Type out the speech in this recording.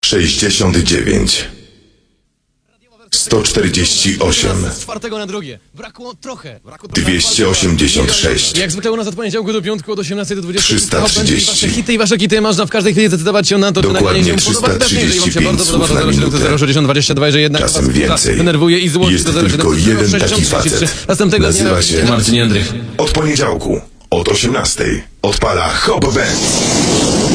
69 148 Z czwartego na drugie. Brakło trochę. 286 Jak zwykle u nas od poniedziałku do piątku od 18 do 20. 330. Wasze hity i wasze kity można w każdej chwili zdecydować się na to, czy Dokładnie nagranie się podoba. Jeżeli wam się 335 bardzo podoba, słów na to 070 minutę. 060 22, jeżeli jednak Czasem was więcej. denerwuje i złości, Jest to tylko 070 jeden 60 taki 33. facet. Następnego Nazywa dnia się Marcin Jędrych. Od poniedziałku od 18 odpala Hop Band.